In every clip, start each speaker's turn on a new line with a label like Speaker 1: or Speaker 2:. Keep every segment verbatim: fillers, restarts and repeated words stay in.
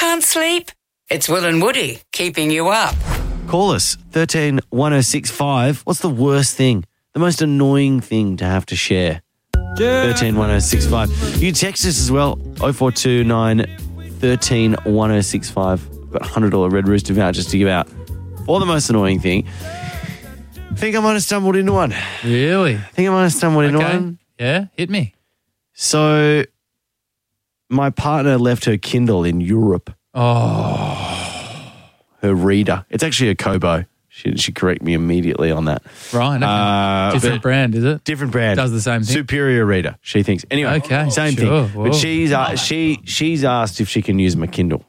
Speaker 1: Can't sleep? It's Will and Woody keeping you up.
Speaker 2: Call us, thirteen one oh six five. What's the worst thing, the most annoying thing to have to share? thirteen one oh six five. You text us as well, oh four two nine, thirteen one oh six five. We've got one hundred dollars Red Rooster vouchers to give out for the most annoying thing. I think I might have stumbled into one.
Speaker 3: Really?
Speaker 2: I think I might have stumbled into
Speaker 3: Okay.
Speaker 2: one.
Speaker 3: Yeah, hit me.
Speaker 2: So, my partner left her Kindle in Europe.
Speaker 3: Oh.
Speaker 2: Her reader. It's actually a Kobo. She she correct me immediately on that.
Speaker 3: Right. Okay.
Speaker 2: Uh,
Speaker 3: Different
Speaker 2: but-
Speaker 3: brand, is it?
Speaker 2: Different brand.
Speaker 3: Does the same thing?
Speaker 2: Superior reader, she thinks. Anyway,
Speaker 3: Okay,
Speaker 2: same
Speaker 3: sure.
Speaker 2: thing.
Speaker 3: Whoa.
Speaker 2: But she's uh, she she's asked if she can use my Kindle.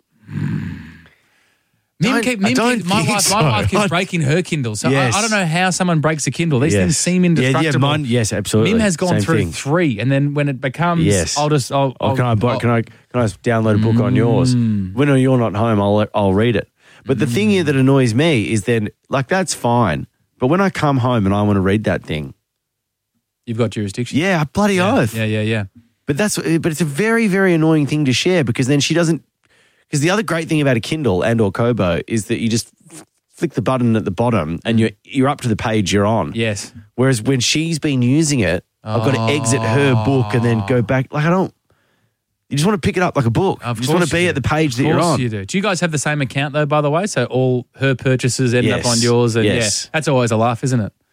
Speaker 3: Mim
Speaker 2: Don't-
Speaker 3: keep,
Speaker 2: I
Speaker 3: Mim
Speaker 2: don't
Speaker 3: keep, my
Speaker 2: think
Speaker 3: wife,
Speaker 2: so.
Speaker 3: my wife keeps
Speaker 2: I-
Speaker 3: breaking her Kindle. So
Speaker 2: Yes.
Speaker 3: I, I don't know how someone breaks a Kindle. These things seem
Speaker 2: Yeah,
Speaker 3: indestructible.
Speaker 2: yeah, mine, yes, absolutely.
Speaker 3: Mim has gone
Speaker 2: Same
Speaker 3: through
Speaker 2: thing.
Speaker 3: three, and then when it becomes,
Speaker 2: Yes.
Speaker 3: I'll just, I'll,
Speaker 2: Oh,
Speaker 3: I'll,
Speaker 2: can I buy,
Speaker 3: I'll-
Speaker 2: can I can I download a book on yours?
Speaker 3: Mm.
Speaker 2: When you're not home, I'll I'll read it. But the thing here that annoys me is then like that's fine. But when I come home and I want to read that thing,
Speaker 3: You've got jurisdiction.
Speaker 2: yeah, bloody
Speaker 3: yeah,
Speaker 2: oath.
Speaker 3: Yeah, yeah, yeah.
Speaker 2: But that's but it's a very very annoying thing to share because then she doesn't. Because the other great thing about a Kindle and or Kobo is that you just f- flick the button at the bottom and you're you're up to the page you're on.
Speaker 3: Yes.
Speaker 2: Whereas when she's been using it, I've got to exit her book and then go back. Like I don't. You just want to pick it up like a book.
Speaker 3: Of
Speaker 2: you just want
Speaker 3: course
Speaker 2: to be
Speaker 3: you
Speaker 2: at
Speaker 3: do.
Speaker 2: the page that
Speaker 3: Of
Speaker 2: you're
Speaker 3: course
Speaker 2: on.
Speaker 3: you do. Do you guys have the same account though, by the way? So all her purchases end
Speaker 2: Yes.
Speaker 3: up on yours, and
Speaker 2: Yes.
Speaker 3: yeah, that's always a laugh, isn't it?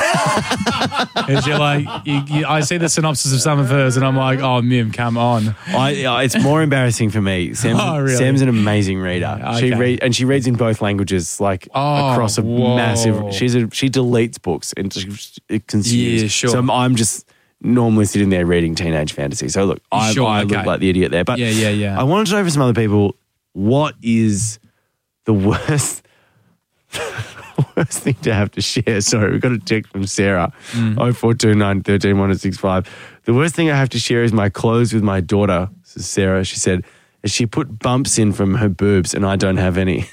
Speaker 3: Is you're like, you, you, I see the synopsis of some of hers, and I'm like, oh, Mim, come on.
Speaker 2: I, I- it's more embarrassing for me. Sam's,
Speaker 3: Oh, really?
Speaker 2: Sam's an amazing reader. She
Speaker 3: Okay.
Speaker 2: read and she reads in both languages, like
Speaker 3: Oh,
Speaker 2: across a
Speaker 3: whoa.
Speaker 2: massive. She's a, she deletes books and she it consumes.
Speaker 3: Yeah, sure.
Speaker 2: So I'm, I'm just normally sitting there reading teenage fantasy. So look, I,
Speaker 3: Sure,
Speaker 2: I
Speaker 3: okay.
Speaker 2: look like the idiot there. But
Speaker 3: Yeah, yeah, yeah.
Speaker 2: I wanted to know for some other people, what is the worst? Worst thing to have to share. Sorry, we got a text from Sarah.
Speaker 3: Mm.
Speaker 2: Oh four two nine thirteen one oh six five. The worst thing I have to share is my clothes with my daughter. This is Sarah. She said she put bumps in from her boobs and I don't have any.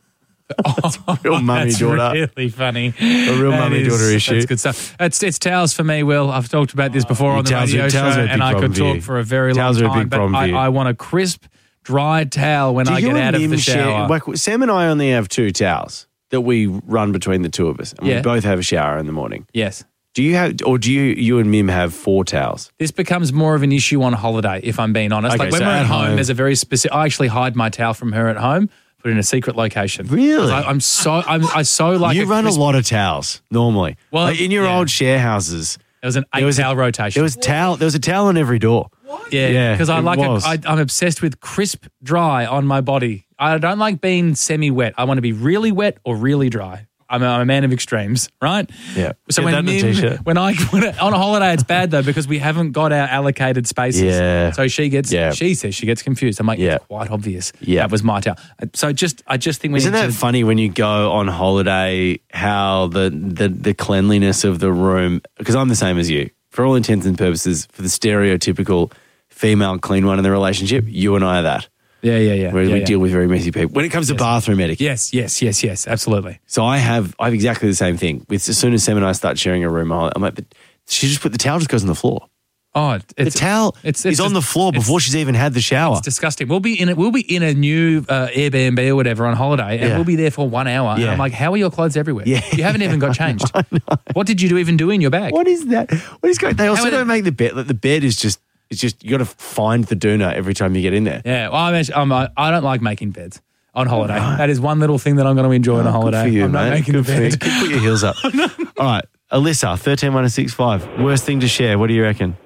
Speaker 2: That's a real mummy
Speaker 3: That's
Speaker 2: daughter.
Speaker 3: really funny.
Speaker 2: A real
Speaker 3: That
Speaker 2: mummy
Speaker 3: is-
Speaker 2: daughter issue.
Speaker 3: That's good stuff. It's it's towels for me, Will. I've talked about this before on the
Speaker 2: Towels are-
Speaker 3: radio show,
Speaker 2: towels are a big
Speaker 3: and I
Speaker 2: problem
Speaker 3: could
Speaker 2: for you.
Speaker 3: talk for a very
Speaker 2: Towels
Speaker 3: long
Speaker 2: are a
Speaker 3: time.
Speaker 2: big
Speaker 3: But
Speaker 2: problem for
Speaker 3: I,
Speaker 2: you.
Speaker 3: I want a crisp, dry towel when
Speaker 2: Do
Speaker 3: I
Speaker 2: you
Speaker 3: get
Speaker 2: and
Speaker 3: out of
Speaker 2: Mim
Speaker 3: the
Speaker 2: share-
Speaker 3: shower.
Speaker 2: like, Sam and I only have two towels that we run between the two of us. And
Speaker 3: Yeah.
Speaker 2: we both have a shower in the morning.
Speaker 3: Yes.
Speaker 2: Do you have, or do you, you and Mim have four towels?
Speaker 3: This becomes more of an issue on holiday, if I'm being honest.
Speaker 2: Okay,
Speaker 3: like when
Speaker 2: so
Speaker 3: we're at
Speaker 2: at
Speaker 3: home,
Speaker 2: home-
Speaker 3: there's a very specific. I actually hide my towel from her at home, put it in a secret location.
Speaker 2: Really?
Speaker 3: 'Cause I, I'm so I'm I so like
Speaker 2: you
Speaker 3: a
Speaker 2: run
Speaker 3: crisp-
Speaker 2: a lot of towels normally.
Speaker 3: Well,
Speaker 2: like in your
Speaker 3: yeah.
Speaker 2: old share houses,
Speaker 3: There was an eight
Speaker 2: there was a-
Speaker 3: towel rotation.
Speaker 2: there was towel. There was a towel on every door.
Speaker 3: Yeah,
Speaker 2: Yeah,
Speaker 3: because I
Speaker 2: it
Speaker 3: like
Speaker 2: was.
Speaker 3: it. I, I'm obsessed with crisp, dry on my body. I don't like being semi-wet. I want to be really wet or really dry. I'm a, I'm a man of extremes, right?
Speaker 2: Yeah.
Speaker 3: So
Speaker 2: Get
Speaker 3: when,
Speaker 2: that in a
Speaker 3: Mim,
Speaker 2: t-shirt.
Speaker 3: when I when I- on a holiday, it's bad though because we haven't got our allocated spaces.
Speaker 2: Yeah.
Speaker 3: So she gets.
Speaker 2: Yeah.
Speaker 3: She says she gets confused. I'm like,
Speaker 2: Yeah.
Speaker 3: it's quite obvious.
Speaker 2: Yeah.
Speaker 3: That was my towel. So just I just think we
Speaker 2: Isn't
Speaker 3: need
Speaker 2: that
Speaker 3: to.
Speaker 2: funny when you go on holiday? How the the, the cleanliness of the room? Because I'm the same as you. For all intents and purposes, for the stereotypical female clean one in the relationship, you and I are that.
Speaker 3: Yeah, yeah, yeah.
Speaker 2: Whereas
Speaker 3: yeah,
Speaker 2: we
Speaker 3: yeah.
Speaker 2: deal with very messy people. When it comes to bathroom etiquette,
Speaker 3: Yes, yes, yes, yes. Absolutely.
Speaker 2: so I have I have exactly the same thing. With as soon as Sam and I start sharing a room, I'm like, but she just put the towel just goes on the floor.
Speaker 3: Oh, it's
Speaker 2: The towel
Speaker 3: it's-
Speaker 2: is
Speaker 3: it's
Speaker 2: on the
Speaker 3: just-
Speaker 2: floor
Speaker 3: it's-
Speaker 2: before she's even had the shower.
Speaker 3: It's disgusting. We'll be in a, we'll be in a new uh, Airbnb or whatever on holiday, and
Speaker 2: Yeah.
Speaker 3: we'll be there for one hour. And
Speaker 2: Yeah.
Speaker 3: I'm like, how are your clothes everywhere?
Speaker 2: Yeah.
Speaker 3: You haven't even got changed. What did you do even do in your bag?
Speaker 2: What is that? What is going? They also
Speaker 3: How are
Speaker 2: don't
Speaker 3: they-
Speaker 2: make the bed. Like the bed is just. It's just you got to find the doona every time you get in there.
Speaker 3: Yeah, well, I'm actually, I'm, I I don't like making beds on holiday. That is one little thing that I'm going to enjoy on a holiday.
Speaker 2: Good for you,
Speaker 3: I'm not
Speaker 2: mate.
Speaker 3: making
Speaker 2: Good
Speaker 3: the
Speaker 2: for you.
Speaker 3: bed.
Speaker 2: Put your heels up. All right, Alyssa, thirteen one six five. Worst thing to share. What do you reckon?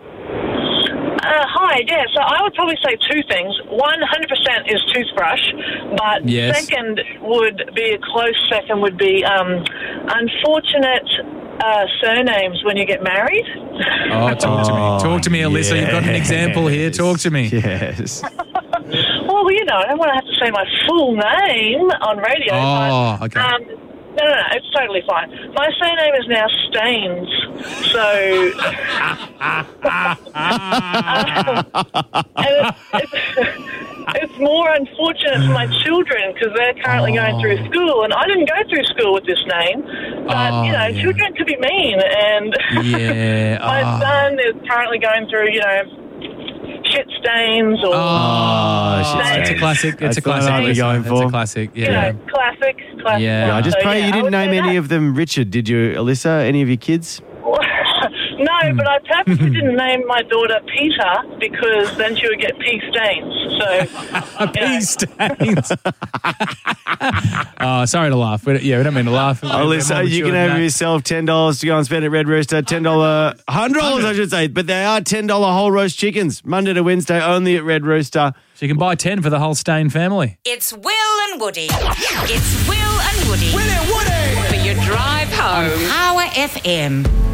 Speaker 4: Uh, hi, yeah, so I would probably say two things. One hundred percent is toothbrush, but
Speaker 3: Yes.
Speaker 4: second would be a close second would be um, unfortunate uh, surnames when you get married.
Speaker 3: Oh, talk to me. Talk to me, Alyssa. You've got an example here. Talk to me.
Speaker 2: Yes.
Speaker 4: Well, you know, I don't want to have to say my full name on radio.
Speaker 3: Oh,
Speaker 4: but,
Speaker 3: okay.
Speaker 4: Um, no, no, no, it's totally fine. My surname is now Staines, so... and it's, it's, it's more unfortunate for my children because they're currently going through school, and I didn't go through school with this name, but,
Speaker 3: Oh,
Speaker 4: you know,
Speaker 3: yeah.
Speaker 4: children could be mean, and
Speaker 3: Yeah.
Speaker 4: my
Speaker 3: oh.
Speaker 4: son is currently going through, you know, shit stains or...
Speaker 3: Oh, Oh,
Speaker 4: Staines.
Speaker 3: it's a classic. It's
Speaker 2: That's
Speaker 3: a
Speaker 2: the one
Speaker 3: classic.
Speaker 2: I was
Speaker 3: Lisa.
Speaker 2: going
Speaker 3: It's
Speaker 2: for.
Speaker 3: a classic.
Speaker 4: You
Speaker 3: Yeah.
Speaker 4: know, classic, classic.
Speaker 3: Yeah.
Speaker 2: Yeah, I just
Speaker 4: So,
Speaker 2: pray
Speaker 4: yeah,
Speaker 2: you
Speaker 4: I
Speaker 2: didn't
Speaker 4: would
Speaker 2: name
Speaker 4: say
Speaker 2: any
Speaker 4: that.
Speaker 2: of them Richard, did you, Alyssa? Any of your kids?
Speaker 4: No, but I purposely didn't name my daughter Peter because then she would get pea stains. So, you know.
Speaker 3: Pea stains. Oh, sorry to laugh. We, yeah, we don't mean to laugh. We're more
Speaker 2: Alyssa, you
Speaker 3: mature
Speaker 2: can
Speaker 3: than
Speaker 2: have
Speaker 3: that.
Speaker 2: yourself ten dollars to go and spend at Red Rooster. ten dollars, one hundred dollars I should say, but they are ten dollars whole roast chickens, Monday to Wednesday, only at Red Rooster.
Speaker 3: So you can buy ten for the whole Stain family.
Speaker 1: It's Will and Woody. It's Will and Woody. Will and Woody. For your drive home. Power F M.